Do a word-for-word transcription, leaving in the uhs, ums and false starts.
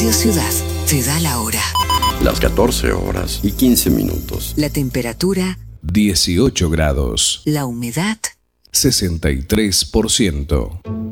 Radio Ciudad te da la hora. Las catorce horas y quince minutos. La temperatura dieciocho grados. La humedad sesenta y tres por ciento.